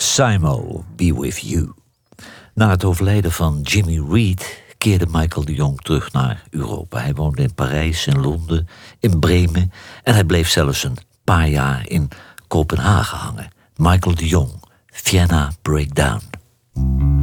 Simo, Be With You. Na het overlijden van Jimmy Reed keerde Michael de Jong terug naar Europa. Hij woonde in Parijs, in Londen, in Bremen en hij bleef zelfs een paar jaar in Kopenhagen hangen. Michael de Jong, Vienna Breakdown.